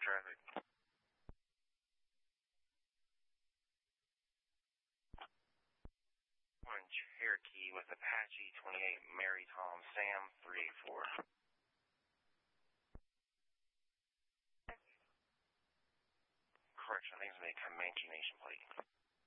traffic. One Cherokee with Apache 28 Mary Tom Sam 384. Correction, I think it's going to be a Comanche Nation plate.